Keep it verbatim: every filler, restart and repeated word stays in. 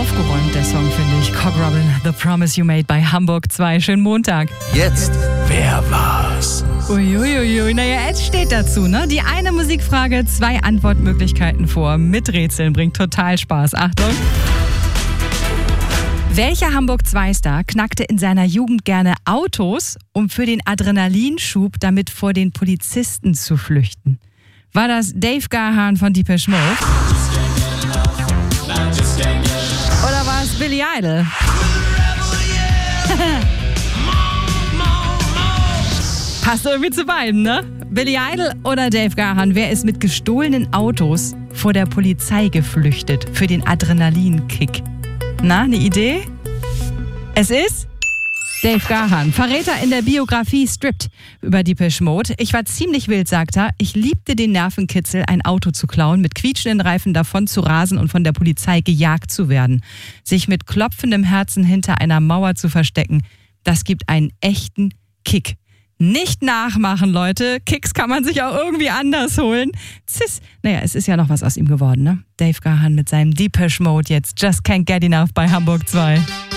aufgeräumt, der Song, finde ich. Cock Robin, The Promise You Made bei Hamburg zwei. Schönen Montag. Jetzt, wer war's? Uiuiui, naja, es steht dazu, ne? Die eine Musikfrage, zwei Antwortmöglichkeiten vor. Mit Rätseln bringt total Spaß. Achtung. Welcher Hamburg zwei Star knackte in seiner Jugend gerne Autos, um für den Adrenalinschub damit vor den Polizisten zu flüchten? War das Dave Gahan von Depeche Mode? Oder war es Billy Idol? Passt irgendwie zu beiden, ne? Billy Idol oder Dave Gahan? Wer ist mit gestohlenen Autos vor der Polizei geflüchtet für den Adrenalinkick? Na, eine Idee? Es ist Dave Gahan, Verräter in der Biografie Stripped über Depeche Mode. Ich war ziemlich wild, sagt er. Ich liebte den Nervenkitzel, ein Auto zu klauen, mit quietschenden Reifen davon zu rasen und von der Polizei gejagt zu werden. Sich mit klopfendem Herzen hinter einer Mauer zu verstecken, das gibt einen echten Kick. Nicht nachmachen, Leute. Kicks kann man sich auch irgendwie anders holen. Ziss. Naja, es ist ja noch was aus ihm geworden, ne? Dave Gahan mit seinem Depeche Mode jetzt. Just Can't Get Enough bei Hamburg zwei.